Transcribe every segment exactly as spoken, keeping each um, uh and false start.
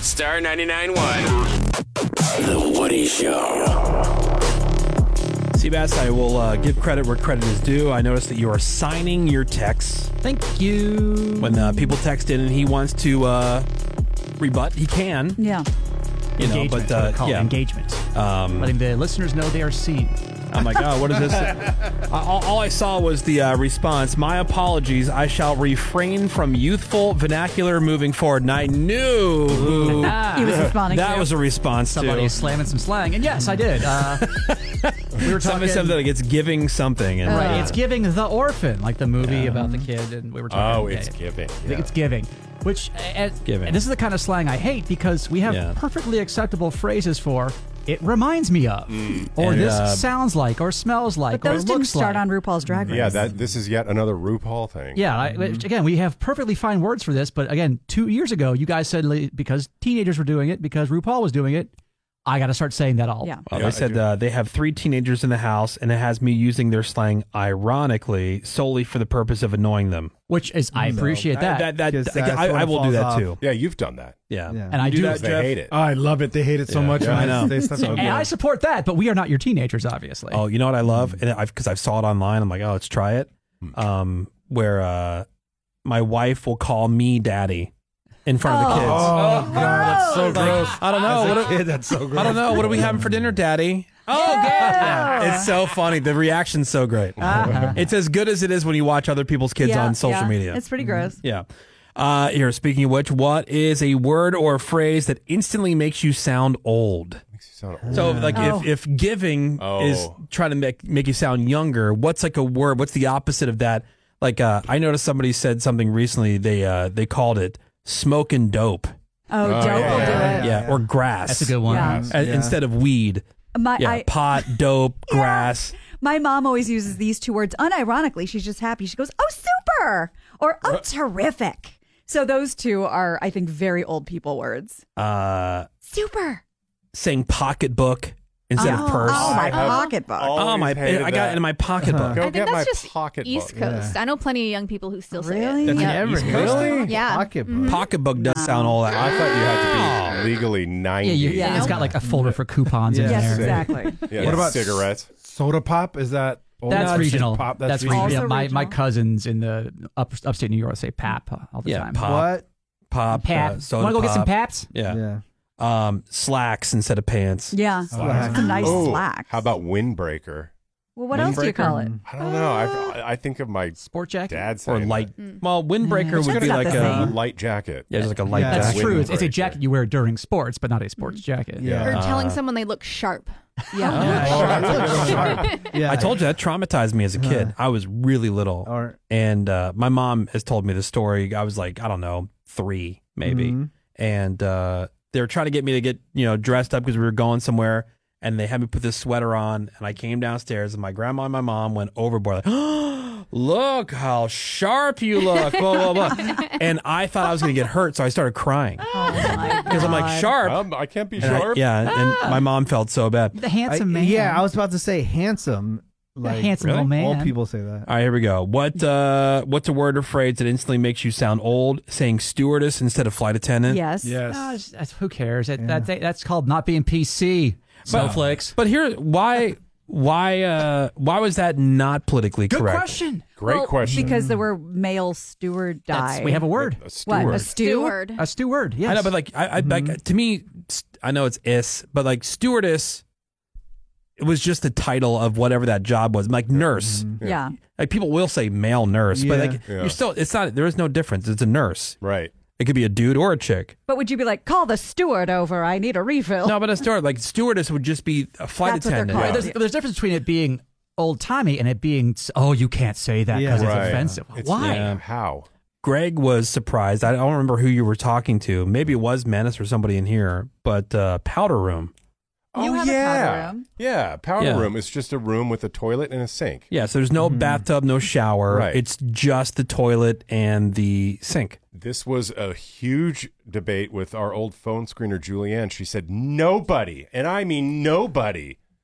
Star ninety-nine point one. The Woody Show. Seabass, I will uh, give credit where credit is due. I noticed that you are signing your texts. Thank you. When uh, people text in and he wants to uh, rebut, he can. Yeah. You know, Engagement, but uh, what yeah. engagement. Um, Letting the listeners know they are seen. Oh my God, what is this? uh, all, all I saw was the uh, response. My apologies. I shall refrain from youthful vernacular moving forward. And I knew who He was responding that to. was a response Somebody to. slamming some slang. And yes, I did. Uh, we were Somebody said that it's giving something. And, Right, uh, it's giving The Orphan, like the movie about the kid, and we were talking. Oh, it's yeah, giving. I think Yeah. it's giving. Which, and, giving. and this is the kind of slang I hate because we have Yeah. perfectly acceptable phrases for "it reminds me of," or And, "this uh, sounds like," or "smells like," But those or didn't "looks start like." on RuPaul's Drag Race. Yeah, that this is yet another RuPaul thing. Yeah, I, which, again, we have perfectly fine words for this, but again, two years ago, you guys said li- because teenagers were doing it, because RuPaul was doing it, I got to start saying that all. Yeah. Well, Yeah, they said uh, they have three teenagers in the house, and it has me using their slang ironically solely for the purpose of annoying them. Which is, I appreciate that. I, that, that, Because I, that's I, when I it will do falls that off. too. Yeah, you've done that. Yeah, Yeah. and I You do do Because that, they Jeff? hate it. Oh, I love it. They hate it so Yeah. much. Yeah, when I know. They say stuff. and I support that, but we are not your teenagers, obviously. Oh, you know what I love? And I've because I've saw it online. I'm like, oh, let's try it. Um, where uh, my wife will call me daddy in front of the kids. Oh, God, that's so gross. I don't know. As a What do- kid, that's so gross. I don't know. What are we having for dinner, daddy? Oh, good. Yeah. It's so funny. The reaction's so great. It's as good as it is when you watch other people's kids Yeah, on social yeah. media. It's pretty gross. Yeah. Uh, here, speaking of which, what is a word or a phrase that instantly makes you sound old? Makes you sound old. So, like, Oh. if, if giving Oh. is trying to make make you sound younger, what's like a word? What's the opposite of that? Like, uh, I noticed somebody said something recently. They uh, they called it smoking dope. Oh, Oh, dope yeah, will do yeah, it. Yeah, or grass. That's a good one. Yeah. Uh, Instead of weed. My, Yeah, I, pot, dope, grass. my mom always uses these two words unironically. She's just happy. She goes, "Oh, super," or "Oh, terrific." So those two are, I think, very old people words. Uh, Super. saying pocketbook instead oh, of purse. Oh, my I have pocketbook. all- Oh, my! Always hated I got that. it in my pocketbook. Go I think get that's my just pocketbook. East Coast. I know plenty of young people who still say Really? it. That's Yeah. an East Really? Coast. Yeah. Pocketbook. Pocketbook does sound all that. I thought you had to be legally ninety. Yeah, you, Yeah. it's got like a folder for coupons in Yeah. Yes, there. exactly. Yeah, What about cigarettes? Soda pop? Is that old? That's No, it's regional. just Pop. That's, That's, regional. regional. Yeah, my, Also my regional. cousins in the up, upstate New York say pap all the Yeah, time. pop. What? Pop. Pap. Uh, soda Want to go get some pop. paps? Yeah. Yeah. Um, slacks instead of pants. Yeah. Slacks. It's a nice Oh, slack. how about windbreaker? Well, what else do you call it? I don't know. I I think of my Sport jacket? dad Or saying light. that. Well, windbreaker Which would that's be not like the a a. same. light jacket. Yeah, just like a light Yeah. That's jacket. true. It's, it's a Windbreaker. jacket you wear during sports, but not a sports jacket. Yeah. Or telling Uh, someone they look sharp. Yeah. Oh, that's a good one. Yeah. I told you that traumatized me as a kid. I was really little, Or, and uh, my mom has told me the story. I was like, I don't know, three maybe, Mhm. and uh, they were trying to get me to get you know dressed up because we were going somewhere, and they had me put this sweater on, and I came downstairs, and my grandma and my mom went overboard, like, oh, look how sharp you look, blah blah blah, and I thought I was going to get hurt, so I started crying Oh, my because I'm like God. sharp. Um, I can't be And I- sharp. yeah, and my mom felt so bad. The I, handsome man. yeah, I was about to say handsome. The Like, handsome Really? old man. Old people say that. All right, here we go. What uh, what's a word or phrase that instantly makes you sound old? Saying stewardess instead of flight attendant. Yes. Yes. Oh, it's- that's, who cares? It, Yeah. that, that's called not being P C. Snowflakes. But here, why why uh, why was that not politically Good correct? question. Great Well, question. Because there were male steward That's, die. we have a word. a What? steward. A stew? Steward. A steward. Yes. I know, but like I, I like to me, st- I know it's is, but like stewardess, it was just the title of whatever that job was. Like nurse, Yeah. like people will say male nurse, but Yeah. like Yeah. you're still, it's not. There is no difference. It's a nurse. Right. It could be a dude or a chick. But would you be like, call the steward over? I need a refill. No, but a steward, like stewardess, would just be a flight That's what they're attendant. called. There's, there's a difference between it being old timey and it being, oh, you can't say that because Yeah. it's Right. offensive. It's- Why? Yeah. How? Greg was surprised. I don't remember who you were talking to. Maybe it was Menace or somebody in here, but uh, Powder Room. You oh have a powder yeah, room. yeah. Powder Yeah. room is just a room with a toilet and a sink. Yeah, so there's no bathtub, no shower. Right. It's just the toilet and the sink. This was a huge debate with our old phone screener Julianne. She said nobody, and I mean nobody,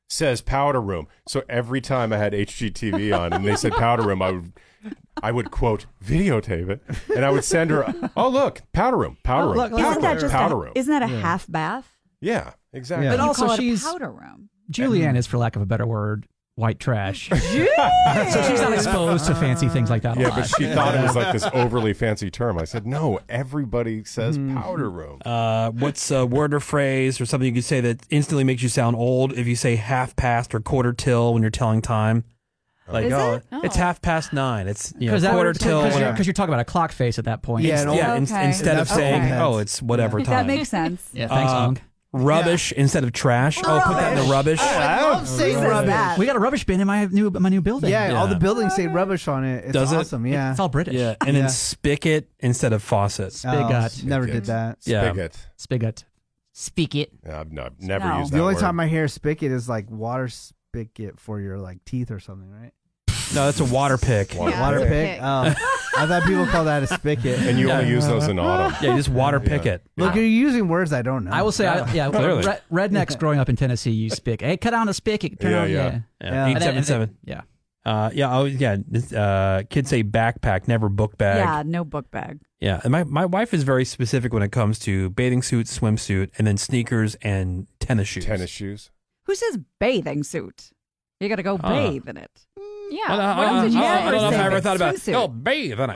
says powder room. So every time I had H G T V on and they said powder room, I would, I would quote videotape it, and I would send her, oh look, powder room, powder Oh, room, look, look, powder Isn't that room, just powder a, room. isn't that a half bath? Yeah, exactly. Yeah. But You also call it a she's powder room. Julianne is, for lack of a better word, white trash. So she's not exposed to fancy things like that a Yeah, lot. but she thought it was like this overly fancy term. I said, no, everybody says powder room. Uh, what's a word or phrase or something you could say that instantly makes you sound old if you say half past or quarter till when you're telling time? Like, Is oh, it? it's half past nine. It's you know, Because quarter till. because you're, when- 'cause you're talking about a clock face at that point. Yeah, It's- and yeah, all- in- Okay. instead of That's saying, okay. oh, it's whatever time. That makes sense. yeah. Thanks, Uh, Ong. Rubbish instead of trash. Oh, put that in the rubbish. I love saying Who says rubbish. that? We got a rubbish bin in my new my new building. Yeah, all Yeah. the buildings say rubbish on it. It's Does it? awesome. Yeah. It's all British. Yeah, and then Yeah. spigot instead of faucet. Oh, Spigot. never Spigot. did that. Yeah. Spigot. Spigot. Spigot. Yeah, I've, no, I've never No. used that The only word. time I hear spigot is like water spigot for your like teeth or something, right? No, that's a water pick. Water Yeah. Water Water pick. pick. Oh, I thought people call that a spigot. and you only Yeah. use those in autumn. Yeah, you just water pick Yeah. it. Look, you're using words I don't know. I will say, I, yeah, Clearly. re- rednecks growing up in Tennessee use spigot. Hey, cut down a spigot. Turn Yeah, on, yeah. yeah. Yeah, Yeah. eight And then- seven and seven. then- Yeah. Uh, yeah, oh yeah. this, Uh, kids say backpack, never book bag. Yeah, no book bag. Yeah, and my, my wife is very specific when it comes to bathing suit, swimsuit, and then sneakers and tennis shoes. Tennis shoes. Who says bathing suit? You got to go Uh, bathe in it. Yeah. I, I, what I, else did you I, I say? don't know if I ever Swimsuit. thought about Swimsuit. oh bathe in it.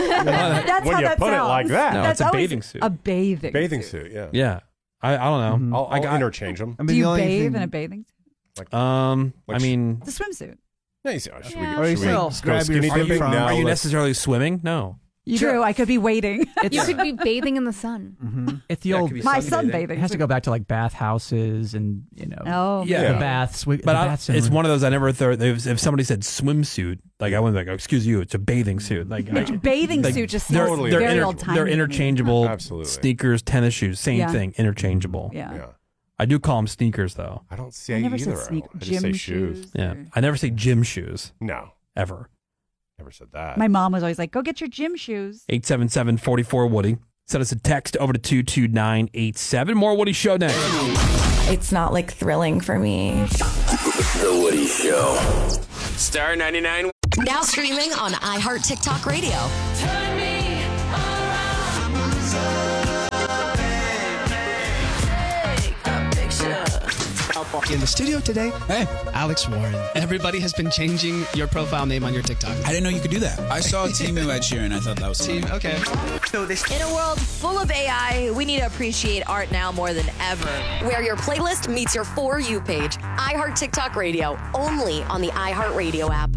That's when how you that put it sounds. like that. No, That's it's a always bathing suit. A bathing Bathing suit. suit, yeah. Yeah, I, I don't know. I'll, I I'll got- interchange them. I mean, Do the you only bathe thing- in a bathing suit? Um, I Which- mean, It's a swimsuit. Yeah, you say, oh, should Yeah. we, Or you should we say, go grab your skinny feet dipping? from- No, are you let's- necessarily swimming? No. True, I could be waiting. You could be bathing in the sun. It's the Yeah, it old. could be My sunbathing. sunbathing. It has to go back to like bathhouses and you know Oh, Yeah. the Yeah. baths. We, But the I, baths it's in- one of those I never thought. If, if somebody said swimsuit, like I wouldn't be like, oh, excuse you, it's a bathing suit. Like, I, bathing like, suit just they're, seems Totally. they're, very inter- old timey. they're interchangeable. Absolutely. Sneakers, tennis shoes, same Yeah. thing, interchangeable. Yeah. Yeah. I do call them sneakers though. I don't say I never either. said sneak. I just Gym say shoes. shoes. Yeah, or- I never say gym shoes No, ever. never said that. My mom was always like, "Go get your gym shoes." eight seven seven, four four, Woody. Send us a text over to two two nine eight seven. More Woody Show next. It's not like thrilling for me. The Woody Show. Star ninety-nine. Now streaming on iHeart TikTok Radio. In the studio today, Hey, Alex Warren. everybody has been changing your profile name on your TikTok. I didn't know you could do that. I saw Timu Ed Sheeran. I thought that was Team, okay. In a world full of A I, we need to appreciate art now more than ever. Where your playlist meets your For You page. iHeart TikTok Radio, only on the iHeart Radio app.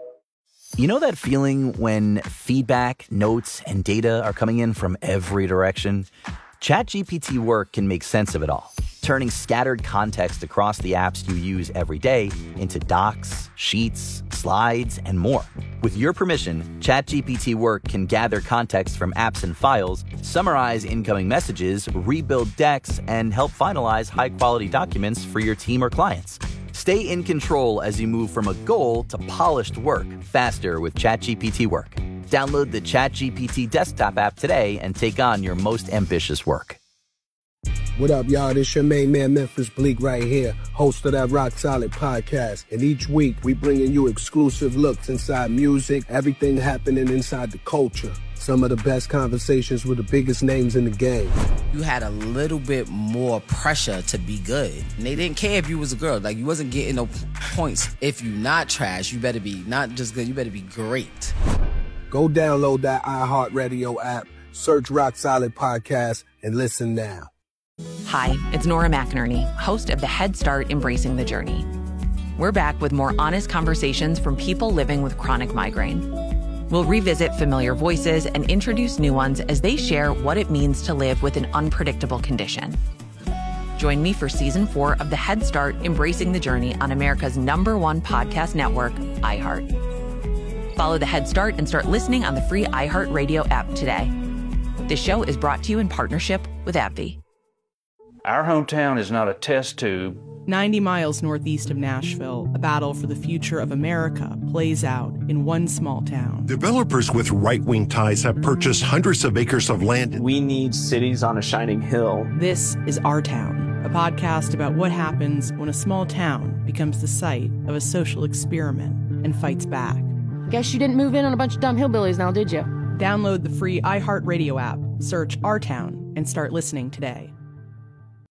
You know that feeling when feedback, notes, and data are coming in from every direction? ChatGPT Work can make sense of it all, turning scattered context across the apps you use every day into docs, sheets, slides, and more. With your permission, ChatGPT Work can gather context from apps and files, summarize incoming messages, rebuild decks, and help finalize high-quality documents for your team or clients. Stay in control as you move from a goal to polished work faster with ChatGPT Work. Download the ChatGPT desktop app today and take on your most ambitious work. What up, y'all? This your main man, Memphis Bleak, right here, host of that Rock Solid podcast. And each week, we bringing you exclusive looks inside music, everything happening inside the culture. Some of the best conversations with the biggest names in the game. You had a little bit more pressure to be good. And they didn't care if you was a girl. Like, you wasn't getting no points. If you not trash, you better be not just good, you better be great. Go download that iHeartRadio app, search Rock Solid Podcast, and listen now. Hi, it's Nora McInerney, host of the Head Start Embracing the Journey. We're back with more honest conversations from people living with chronic migraine. We'll revisit familiar voices and introduce new ones as they share what it means to live with an unpredictable condition. Join me for season four of the Head Start Embracing the Journey on America's number one podcast network, iHeart. Follow the Head Start and start listening on the free iHeart Radio app today. This show is brought to you in partnership with AbbVie. Our hometown is not a test tube. ninety miles northeast of Nashville, a battle for the future of America plays out in one small town. Developers with right-wing ties have purchased hundreds of acres of land. We need cities on a shining hill. This is our town. a podcast about what happens when a small town becomes the site of a social experiment and fights back. Guess you didn't move in on a bunch of dumb hillbillies now, did you? Download the free iHeartRadio app, search Our Town, and start listening today.